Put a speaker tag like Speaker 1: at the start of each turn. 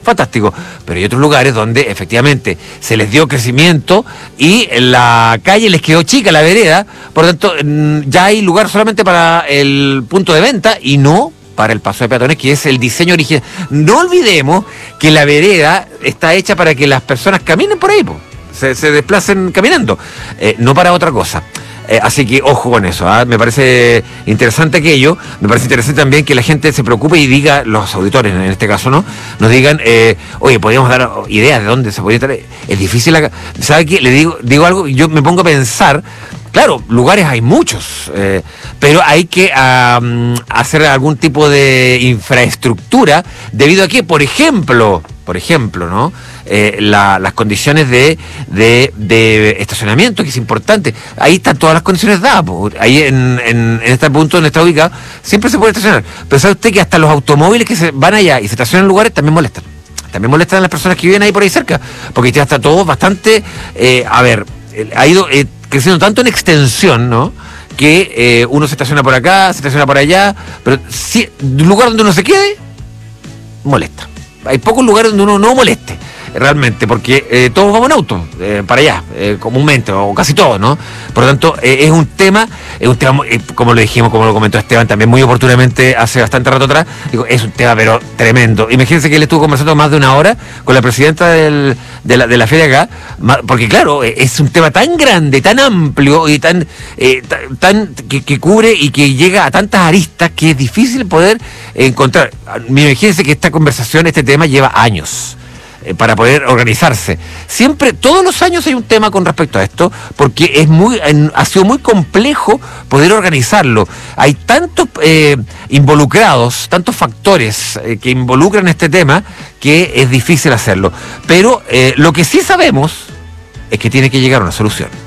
Speaker 1: fantástico, pero hay otros lugares donde efectivamente se les dio crecimiento y la calle les quedó chica, la vereda, por lo tanto ya hay lugar solamente para el punto de venta y no para el paso de peatones, que es el diseño original. No olvidemos que la vereda está hecha para que las personas caminen por ahí, se desplacen caminando, no para otra cosa. Así que ojo con eso, me parece interesante aquello, me parece interesante también que la gente se preocupe y diga, los auditores en este caso, ¿no? Nos digan, oye, podríamos dar ideas de dónde se podría traer. Es difícil, ¿sabe qué? Le digo algo, yo me pongo a pensar, claro, lugares hay muchos, pero hay que hacer algún tipo de infraestructura, debido a que, por ejemplo, ¿no? Las condiciones de estacionamiento, que es importante. Ahí están todas las condiciones dadas. Ahí en este punto donde está ubicado, siempre se puede estacionar. Pero sabe usted que hasta los automóviles que se van allá y se estacionan en lugares también molestan. También molestan a las personas que viven ahí por ahí cerca. Porque ya está todo bastante, ha ido creciendo tanto en extensión, ¿no? Que uno se estaciona por acá, se estaciona por allá, pero si un lugar donde uno se quede, molesta. Hay pocos lugares donde uno no moleste, realmente, porque todos vamos en auto, para allá, comúnmente, o casi todos, ¿no? Por lo tanto, es un tema, como lo dijimos, como lo comentó Esteban también muy oportunamente hace bastante rato atrás, digo, es un tema pero tremendo. Imagínense que él estuvo conversando más de una hora con la presidenta de la feria acá, porque claro, es un tema tan grande, tan amplio y tan que cubre y que llega a tantas aristas que es difícil poder encontrar. Imagínense que esta conversación, este tema lleva años para poder organizarse. Siempre, todos los años hay un tema con respecto a esto, porque ha sido muy complejo poder organizarlo. Hay tantos involucrados, tantos factores que involucran este tema, que es difícil hacerlo. Pero lo que sí sabemos es que tiene que llegar a una solución.